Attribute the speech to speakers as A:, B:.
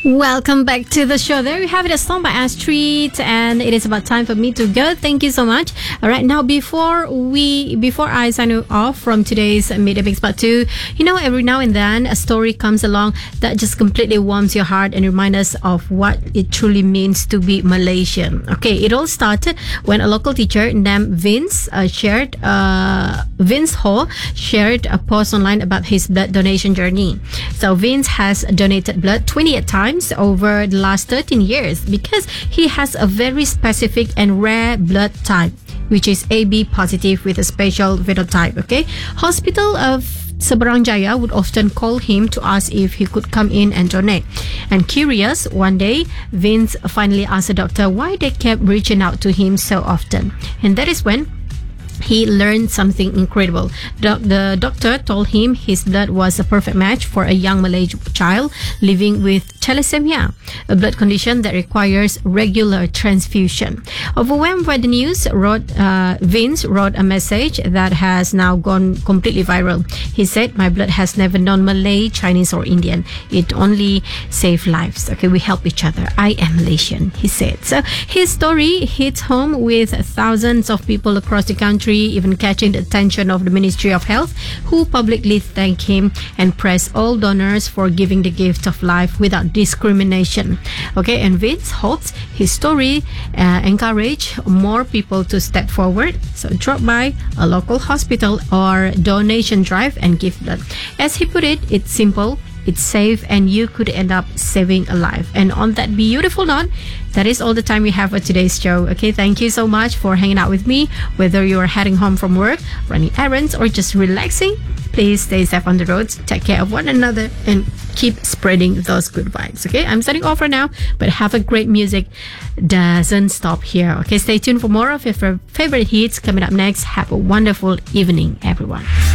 A: Welcome back to the show. There we have it, a song by Astrid, and it is about time for me to go. Thank you so much. All right, now before I sign you off from today's Media Mix Part 2, every now and then a story comes along that just completely warms your heart and reminds us of what it truly means to be Malaysian. Okay, it all started when a local teacher named Vince Ho shared a post online about his blood donation journey. So Vince has donated blood 28 times over the last 13 years because he has a very specific and rare blood type, which is AB positive with a special phenotype. Okay, Hospital of Seberang Jaya would often call him to ask if he could come in and donate. And curious, one day Vince finally asked the doctor why they kept reaching out to him so often, and that is when he learned something incredible. The doctor told him his blood was a perfect match for a young Malay child living with thalassemia, a blood condition that requires regular transfusion. Overwhelmed by the news, Vince wrote a message that has now gone completely viral. He said, "My blood has never known Malay, Chinese or Indian. It only saved lives. Okay, we help each other. I am Malaysian," he said. So his story hits home with thousands of people across the country, even catching the attention of the Ministry of Health, who publicly thanked him and praised all donors for giving the gift of life without discrimination. Okay, and Vince hopes his story encourage more people to step forward. So drop by a local hospital or donation drive and give blood. As he put it, it's simple, it's safe, and you could end up saving a life. And on that beautiful note, that is all the time we have for today's show. Okay, thank you so much for hanging out with me. Whether you're heading home from work, running errands, or just relaxing, please stay safe on the roads, take care of one another, and keep spreading those good vibes. Okay, I'm signing off for now, but have a great music doesn't stop here. Okay, stay tuned for more of your favorite hits coming up next. Have a wonderful evening, everyone.